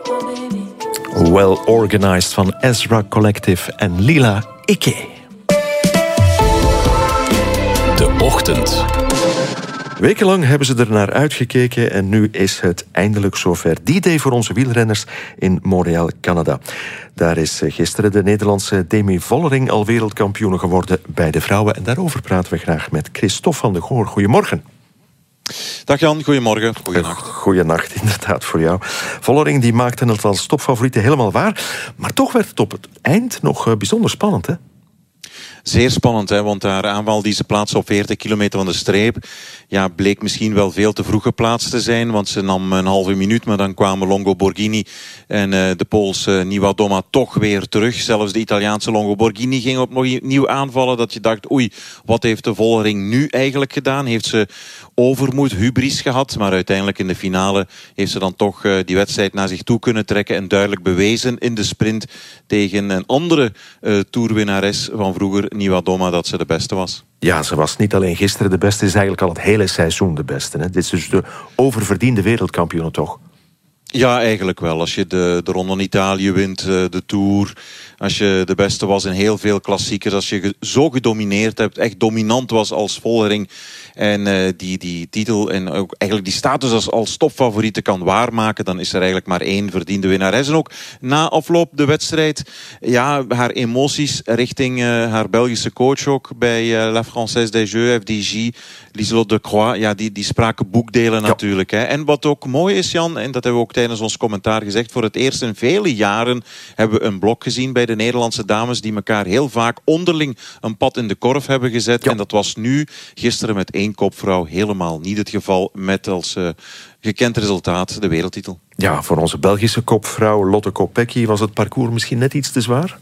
Well Organized van Ezra Collective en Lila Ike. De Ochtend. Wekenlang hebben ze er naar uitgekeken en nu is het eindelijk zover. D-Day voor onze wielrenners in Montreal, Canada. Daar is gisteren de Nederlandse Demi Vollering al wereldkampioen geworden bij de vrouwen. En daarover praten we graag met Christophe van de Goor. Goedemorgen. Dag Jan, goedemorgen. Goedenacht. Goedenacht, inderdaad, voor jou. Vollering die maakte het als topfavoriete helemaal waar. Maar toch werd het op het eind nog bijzonder spannend, hè? Zeer spannend, hè, want haar aanval die ze plaatste op 40 kilometer van de streep, ja, bleek misschien wel veel te vroeg geplaatst te zijn, want ze nam een halve minuut, maar dan kwamen Longo Borghini en de Poolse Niewiadoma toch weer terug. Zelfs de Italiaanse Longo Borghini ging opnieuw aanvallen, dat je dacht, oei, wat heeft de Vollering nu eigenlijk gedaan? Heeft ze overmoed, hubris gehad, maar uiteindelijk in de finale heeft ze dan toch die wedstrijd naar zich toe kunnen trekken en duidelijk bewezen in de sprint tegen een andere toerwinnares van vroeger, Niewiadoma, dat ze de beste was. Ja, ze was niet alleen gisteren de beste, ze is eigenlijk al het hele seizoen de beste. Hè? Dit is dus de oververdiende wereldkampioen, toch? Ja, eigenlijk wel. Als je de Ronde van Italië wint, de Tour, als je de beste was in heel veel klassiekers, als je zo gedomineerd hebt, echt dominant was als Vollering en die titel en ook eigenlijk die status als topfavoriete kan waarmaken, dan is er eigenlijk maar één verdiende winnares. En ook na afloop de wedstrijd, ja, haar emoties richting haar Belgische coach ook bij La Française des Jeux, FDJ, Lieselot de Croix, ja, die spraken boekdelen natuurlijk. Hè. En wat ook mooi is, Jan, en dat hebben we ook tijdens ons commentaar gezegd, voor het eerst in vele jaren hebben we een blok gezien bij de Nederlandse dames die elkaar heel vaak onderling een pad in de korf hebben gezet. Ja. En dat was nu, gisteren met één kopvrouw, helemaal niet het geval, met als gekend resultaat de wereldtitel. Ja, voor onze Belgische kopvrouw Lotte Kopecky was het parcours misschien net iets te zwaar?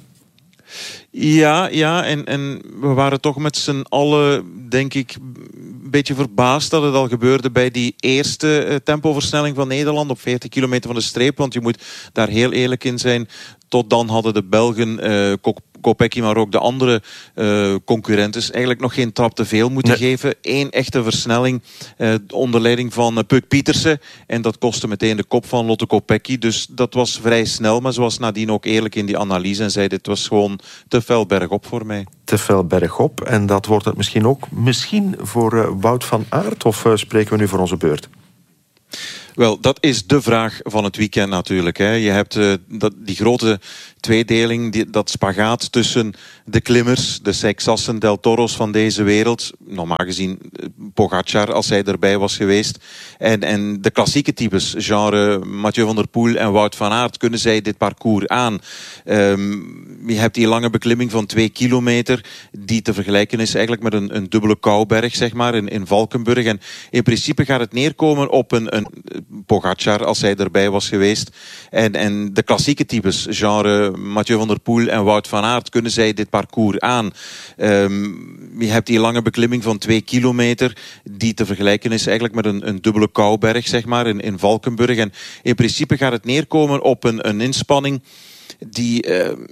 Ja, en we waren toch met z'n allen, denk ik, een beetje verbaasd dat het al gebeurde bij die eerste tempoversnelling van Nederland op 40 kilometer van de streep. Want je moet daar heel eerlijk in zijn. Tot dan hadden de Belgen, Kopecky, maar ook de andere concurrenten eigenlijk nog geen trap te veel moeten geven. Eén echte versnelling onder leiding van Puk Pietersen. En dat kostte meteen de kop van Lotte Kopecky. Dus dat was vrij snel. Maar ze was nadien ook eerlijk in die analyse en zei, dit was gewoon te fel bergop voor mij. Te fel bergop. En dat wordt het misschien ook voor Wout van Aert? Of spreken we nu voor onze beurt? Wel, dat is de vraag van het weekend natuurlijk. Hè. Je hebt die grote tweedeling, dat spagaat tussen de klimmers, de Seixassen, Del Toro's van deze wereld. Normaal gezien Pogacar, als hij erbij was geweest. En de klassieke types, genre Mathieu van der Poel en Wout van Aert, kunnen zij dit parcours aan. Je hebt die lange beklimming van 2 kilometer, die te vergelijken is eigenlijk met een dubbele Kouberg, zeg maar, in Valkenburg. En in principe gaat het neerkomen op een Pogacar, als hij erbij was geweest. En de klassieke types, genre Mathieu van der Poel en Wout van Aert, kunnen zij dit parcours aan. Je hebt die lange beklimming van 2 kilometer, die te vergelijken is eigenlijk met een dubbele Kouberg, zeg maar, in Valkenburg. En in principe gaat het neerkomen op een inspanning die